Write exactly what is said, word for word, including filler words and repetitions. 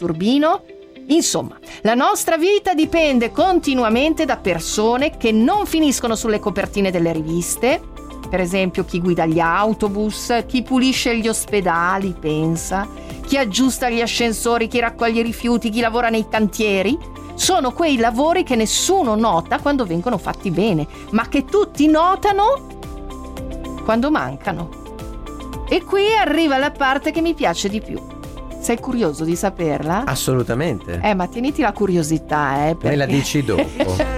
turbino. Insomma, la nostra vita dipende continuamente da persone che non finiscono sulle copertine delle riviste. Per esempio, chi guida gli autobus, chi pulisce gli ospedali, pensa, chi aggiusta gli ascensori, chi raccoglie i rifiuti, chi lavora nei cantieri. Sono quei lavori che nessuno nota quando vengono fatti bene, ma che tutti notano quando mancano. E qui arriva la parte che mi piace di più. Sei curioso di saperla? Assolutamente. Eh, ma tieniti la curiosità, eh. Me la perché- dici dopo.